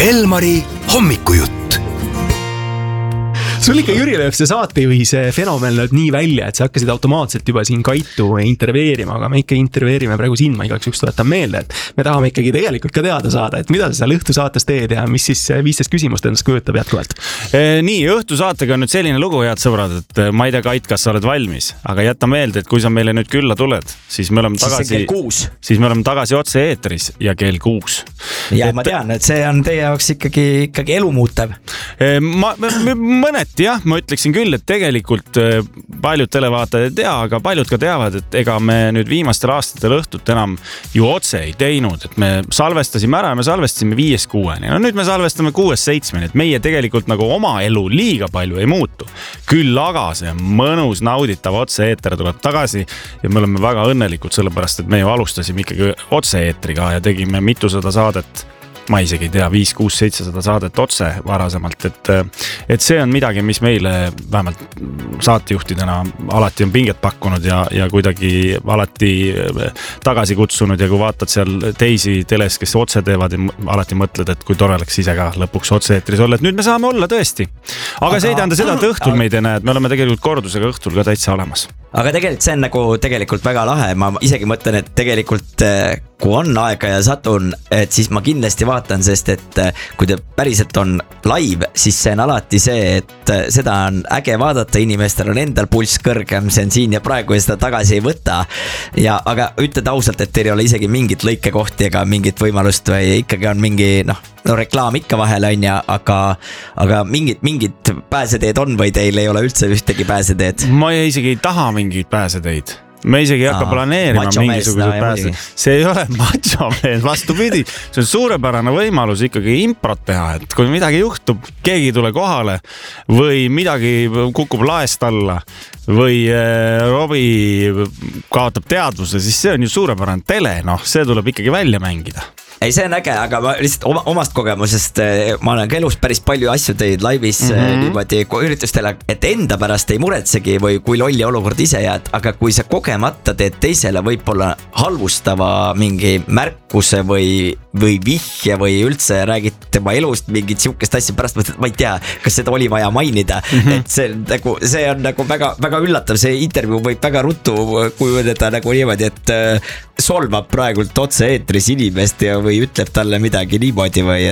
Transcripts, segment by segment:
Elmari hommikujutt. Sul ikka Jüri lööb see saatejuhi see fenomen lööb nii välja, et sa hakkasid automaatselt juba siin Kaitu intervjueerima, aga me ikka intervjueerime praegu sind, ma igaks üks tuletan meelde, et me tahame ikkagi tegelikult ka teada saada, et mida sa seal õhtusaates teed ja mis siis 15 küsimust endast kujutab jätkuvalt. Nii, õhtusaatega on nüüd selline lugu, head sõbrad, et ma ei tea, Kait, kas sa oled valmis, aga jäta meelde, et kui sa meile nüüd külla tuled, siis me oleme tagasi otse eetris ja kell 6. Ja ma tean, et see on teie jaoks ikkagi elumuutev. Mõneti jah, ma ütleksin küll, et tegelikult paljud televaatajad ei tea, aga paljud ka teavad, et ega me nüüd viimastel aastatel õhtut enam ju otse ei teinud, et me salvestasime ära ja me salvestasime 5-6. No nüüd me salvestame 6-7, et meie tegelikult nagu oma elu liiga palju ei muutu. Küll aga see mõnus nauditav otse-eeter tuleb tagasi ja me oleme väga õnnelikud sellepärast, et me ju alustasime ikkagi otse-eetriga ja tegime mitusada saadet. Ma isegi ei tea, 5, 6, 700 saadet otse varasemalt, et see on midagi, mis meile vähemalt saatejuhtidena alati on pinget pakkunud ja kuidagi alati tagasi kutsunud ja kui vaatad seal teisi teles, kes otse teevad, alati mõtled, et kui tore oleks ise ka lõpuks otse-eetris olla, et nüüd me saame olla tõesti. Aga see ei tähenda seda, et õhtul meid ei näe, et me oleme tegelikult kordusega õhtul ka täitsa olemas. Aga tegelikult see on nagu tegelikult väga lahe, ma isegi mõtlen, et tegelikult kui on aega ja satun, et siis ma kindlasti vaatan, sest et kui ta päriselt on live, siis see on alati see, et seda on äge vaadata, inimestel on endal pulss kõrgem, see on siin ja praegu ja seda tagasi ei võta. Aga ütled ausalt, et teil ei ole isegi mingit lõikekohti ega mingit võimalust või ikkagi on mingi reklaam ikka vahel on ja, aga mingid pääseteed on või teil ei ole üldse ühtegi pääseteed? Ma isegi ei taha mingeid pääseteid. Me isegi ei hakka planeerima mingisugused pääsed. See ei ole machomees, vastupidi. See on suurepärane võimalus ikkagi improt teha, et kui midagi juhtub, keegi ei tule kohale või midagi kukub laest alla või Robi kaotab teadvuse, siis see on ju suurepärane tele, see tuleb ikkagi välja mängida. Ei, see on äge, aga ma lihtsalt omast kogemusest ma olen ka elus päris palju asju teid laivis niimoodi üritustele, et enda pärast ei muretsegi või kui lolli olukord ise jääd, aga kui sa kogemata teed teisele võib-olla halvustava mingi märkuse või vihje või üldse räägid tema elust mingit siukest asja pärast, ma ei tea, kas seda oli vaja mainida, et see on nagu väga, väga üllatav, see intervjuu võib väga ruttu kujuneda nagu niimoodi, et solvab praegult otse eetris inimest ja või ütleb talle midagi niimoodi või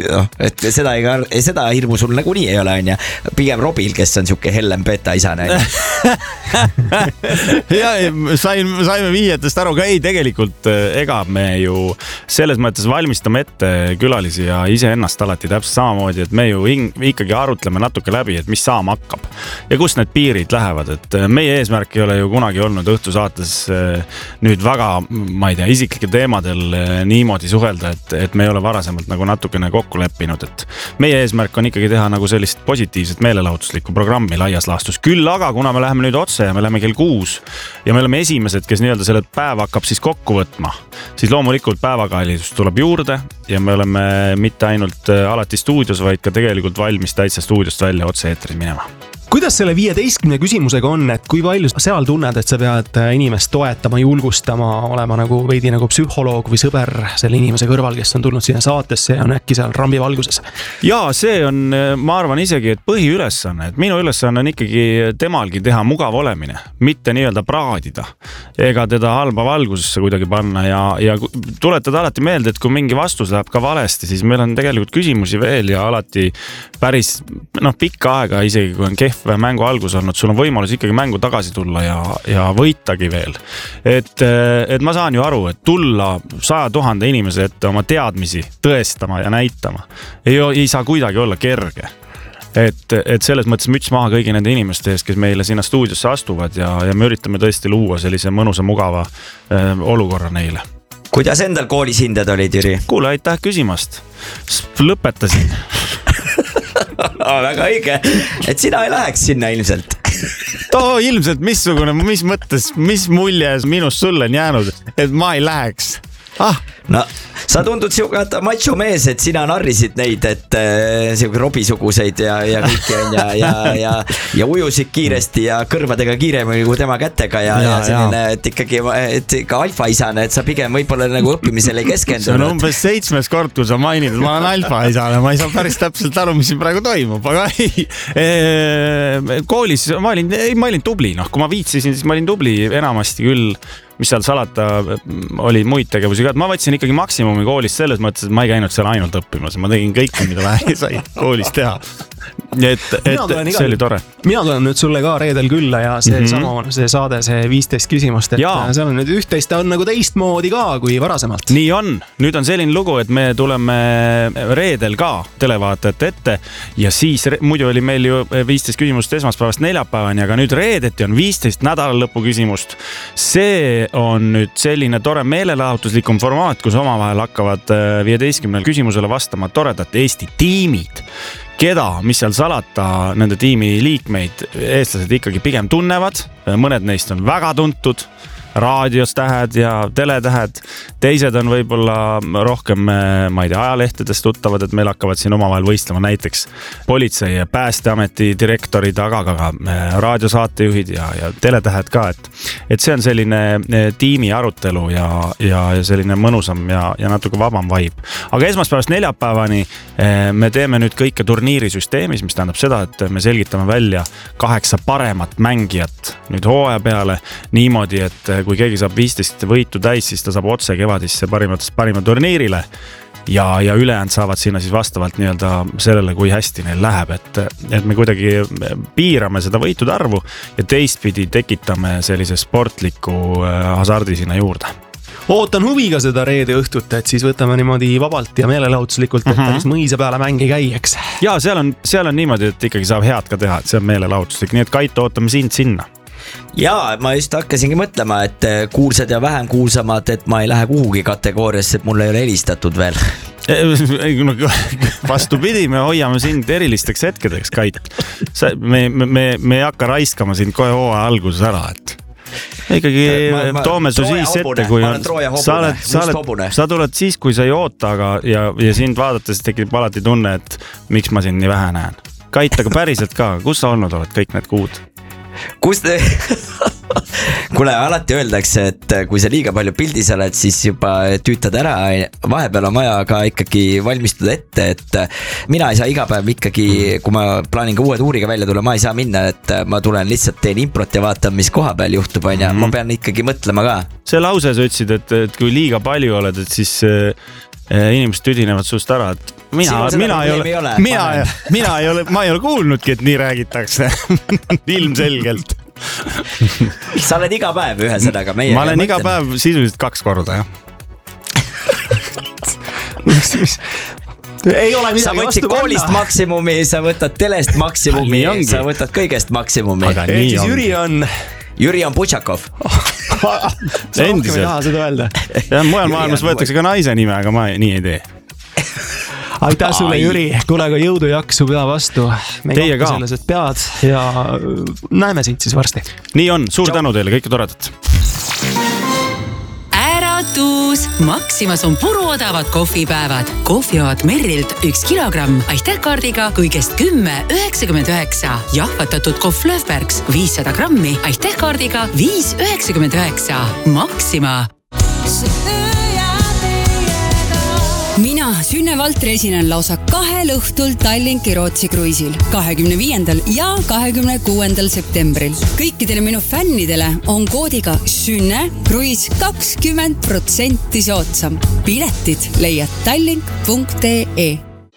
et seda hirmu sul nagu nii ei ole, on ja pigem Robil, kes on siuke hellem beta-isane. Ja saime viietest aru ka, ei tegelikult ega me ju selles mõttes valmistame ette külalisi ja iseennast alati täpselt samamoodi, et me ju ikkagi arutleme natuke läbi, et mis saama hakkab ja kus need piirid lähevad, et meie eesmärk ei ole ju kunagi olnud õhtusaates nüüd väga, ma ei tea, isiklike teemadel niimoodi suhelda, et me ei ole varasemalt nagu natukene kokku leppinud, et meie eesmärk on ikkagi teha nagu sellist positiivset meelelahutuslikku programmi laias laastus. Küll aga, kuna me läheme nüüd otse ja me läheme kell 6 ja me oleme esimesed, kes nii-öelda selle päeva hakkab siis kokku võtma, siis loomulikult päevakaelisus tuleb juurde ja me oleme mitte ainult alati stuudios, vaid ka tegelikult valmis täitsa stuudiost välja otse eetris minema. Kuidas selle 15 küsimusega on, et kui palju seal tunned, et sa pead inimest toetama, julgustama, olema nagu veidi nagu psühholoog või sõber selle inimese kõrval, kes on tulnud sinna saatesse ja on äkki seal rambi valguses? Ja see on, ma arvan isegi, et põhiülesanne, et minu ülesanne on ikkagi temalgi teha mugav olemine, mitte nii-öelda praadida ega teda halba valgusesse kuidagi panna ja tuletada alati meelde, et kui mingi vastus läheb ka valesti, siis meil on tegelikult küsimusi veel ja alati päris pikka aega, isegi kui on kehv mängu algus olnud, sul on võimalus ikkagi mängu tagasi tulla ja võitagi veel. Et ma saan ju aru, et tulla 100 000 inimese ette oma teadmisi tõestama ja näitama ei saa kuidagi olla kerge. Et selles mõttes müts maha kõigi nende inimeste ees, kes meile sinna stuudiosse astuvad ja me üritame tõesti luua sellise mõnusa, mugava olukorra neile. Kuidas endal koolis hinded olid, Jüri? Kuule, aitäh küsimast. Lõpetasin. Väga õige, et sina ei läheks sinna ilmselt. Ilmselt missugune, mis mõttes, mis mulje minust sulle on jäänud, et ma ei läheks. No sa tundud siuke macho mees, et sina narrisid neid, et siuke robisuguseid ja kõiki on ja ujusid kiiresti ja kõrvadega kiiremini kui tema kätega ja selline, et ikkagi et ka alfaisane, et sa pigem võib-olla nagu õppimisele ei keskendunud. See on umbes 7. kord, kui sa mainid, et ma olen alfaisane, ma ei saa päris täpselt aru, mis siin praegu toimub, aga koolis ma olin tubli, kui ma viitsisin, siis ma olin tubli enamasti küll, mis seal salata, oli muid tegevusi ka, et ma võtsin ikkagi maksimumi koolist selles mõttes, et ma ei käinud seal ainult õppimas, ma tegin kõike, mida vähe sai koolis teha. Et see oli tore. Mina tulen nüüd sulle ka reedel külla ja see saade, see 15 küsimust, et seal on nüüd üht-teist on nagu teistmoodi ka kui varasemalt. Nii on, nüüd on selline lugu, et me tuleme reedel ka televaatajate ette ja siis muidu oli meil ju 15 küsimust esmaspäevast neljapäevani, aga nüüd reedeti on 15 nädalalõpu küsimust. See on nüüd selline tore meelelahutuslikum formaat, kus omavahel hakkavad 15 küsimusele vastama toredad Eesti tiimid. Keda, mis seal salata, nende tiimi liikmeid eestlased ikkagi pigem tunnevad, mõned neist on väga tuntud, raadios tähed ja teletähed, teised on võib-olla rohkem, ma ei tea, ajalehtedest tuttavad, et meil hakkavad siin omavahel võistlema näiteks politsei ja päästeameti direktorid, aga ka raadiosaatejuhid ja teletähed ka, et see on selline tiimi arutelu ja selline mõnusam ja natuke vabam vibe. Aga esmaspäevast neljapäevani me teeme nüüd kõike turniirisüsteemis, mis tähendab seda, et me selgitame välja 8 paremat mängijat nüüd hooaja peale niimoodi, et kui keegi saab 15 võitu täis, siis ta saab otse kevadisse parima turniirile ja ülejäänud saavad sinna siis vastavalt nii-öelda sellele, kui hästi neil läheb, et me kuidagi piirame seda võitude arvu ja teistpidi tekitame sellise sportliku hasardi sinna juurde. Ootan huviga seda reede õhtut, et siis võtame niimoodi vabalt ja meelelahutuslikult, et päris mõisa peale mängi käieks. Ja seal on niimoodi, et ikkagi saab head ka teha, et see on meelelahutuslik, nii et Kait, ootame sind sinna. Ja ma just hakkasingi mõtlema, et kuulsad ja vähem kuulsamad, et ma ei lähe kuhugi kategooriasse, et mulle ei ole helistatud veel. Vastupidi, me hoiame sind erilisteks hetkedeks, Kait. Me ei hakka raiskama sind kohe hooaja alguses ära, et ikkagi toome su siis ette, kui sa tuled siis, kui sa ei oota, ja sind vaadates tekib alati tunne, et miks ma sind nii vähe näen. Kait, aga päriselt ka, kus sa olnud oled kõik need kuud? Kuule, alati öeldakse, et kui sa liiga palju pildis oled, siis juba tüütad ära, vahepeal on vaja ka ikkagi valmistuda ette, et mina ei saa iga päev ikkagi, kui ma plaanin ka uue tuuriga välja tulla, ma ei saa minna, et ma tulen lihtsalt teen improt ja vaatan, mis koha peal juhtub, ma pean ikkagi mõtlema ka. See lause sa ütlesid, et kui liiga palju oled, et siis inimesed tüdinevad sust ära, et ma ei ole kuulnudki, et nii räägitakse ilmselgelt. Sa oled iga päev ühesõnaga meie. Ma olen iga päev sisuliselt 2 korda, jah. Ei ole midagi sa võtsid koolist maksimumi, sa võtad telest maksimumi, sa võtad kõigest maksimumi. Siis Jüri on Putšakov. Sa rohkem ei taha seda öelda. Mujal maailmas võetakse ka naise nime, aga ma nii ei tee. Aitäh sulle, Jüri, kuulega jõudu jaksu pea vastu. Teie ka. Selles, et pead ja näeme sind siis varsti. Nii on, suur tänu teile, kõike toredat. Äratus! Maximas on puruodavad kohvipäevad. Kohvijoad Merrilt 1 kilogramm aitähkaardiga kõigest 10,99. Jahvatatud kohv Löfbergs 500 grammi aitähkaardiga 5,99. Maxima! Mina, Sünne Valtri, esinen lausa 2 õhtul Tallinki Rootsi kruiisil 25. ja 26. septembril. Kõikidele minu fännidele on koodiga Sünne kruiis 20% soodsam. Piletid leiad tallink.ee.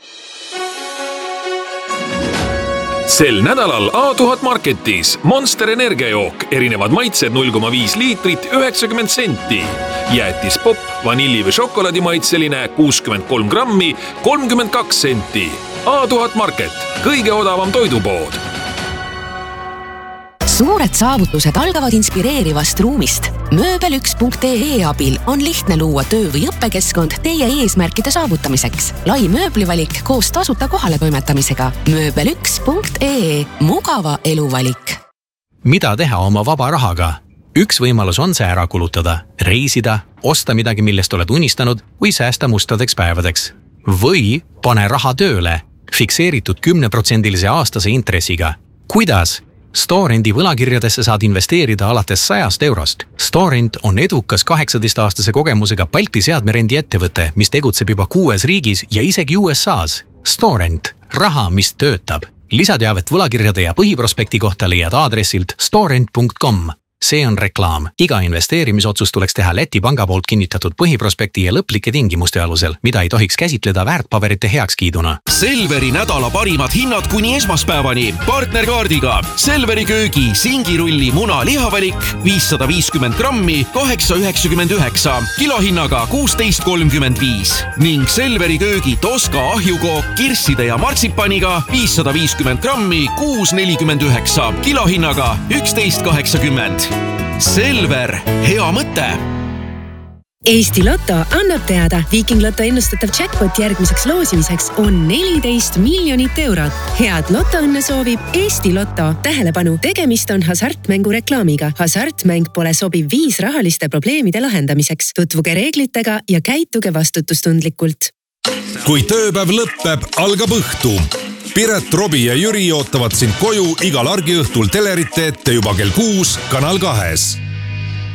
Sel nädalal A1000 Marketis Monster energiajook, erinevad maitsed 0,5 liitrit 90 senti. Jäätis pop, vanilli või šokolaadi maitseline 63 grammi 32 senti. A1000 Market, kõige odavam toidupood. Suured saavutused algavad inspireerivast ruumist. Mööbel1.ee abil on lihtne luua töö- või õppekeskkond teie eesmärkide saavutamiseks. Lai mööblivalik koos tasuta kohale toimetamisega. Mööbel1.ee, mugava eluvalik. Mida teha oma vaba rahaga? Üks võimalus on see ära kulutada, reisida, osta midagi, millest oled unistanud või säästa mustadeks päevadeks. Või pane raha tööle, fikseeritud 10% aastase intressiga. Kuidas? Storendi võlakirjadesse saad investeerida alates 100 eurost. Storend on edukas 18-aastase kogemusega Balti seadmerendi ettevõte, mis tegutseb juba 6 riigis ja isegi USAs. Storend, raha, mis töötab. Lisateavet võlakirjade ja põhiprospekti kohta leiad aadressilt storend.com. See on reklaam. Iga investeerimisotsus tuleks teha Läti panga poolt kinnitatud põhiprospekti ja lõplike tingimuste alusel, mida ei tohiks käsitleda väärtpaberite heakskiiduna. Selveri nädala parimad hinnad kuni esmaspäevani. Partnerkaardiga Selveri köögi singirulli muna lihavalik 550 grammi 8,99, kilohinnaga 16,35 ning Selveri köögi Toska ahjukook kirsside ja martsipaniga 550 grammi 6,49, kilohinnaga 11,80. Selver, hea mõte! Eesti Lotto annab teada, Viking Lotto ennustatav jackpot järgmiseks loosimiseks on 14 miljonit eurot. Head lotoõnne soovib Eesti Lotto. Tähelepanu, tegemist on hasartmängu reklaamiga. Hasartmäng pole sobiv viis rahaliste probleemide lahendamiseks. Tutvuge reeglitega ja käituge vastutustundlikult. Kui tööpäev lõppeb, algab õhtu. Piret, Robi ja Jüri ootavad sind koju igal argiõhtul telerite ette juba kell 6 Kanal 2.